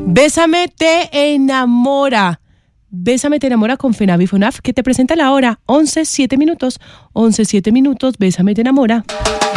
Bésame te enamora. Bésame te enamora con FENAVI FONAF, que te presenta la hora 11:07 minutos. 11:07 minutos, Bésame te enamora.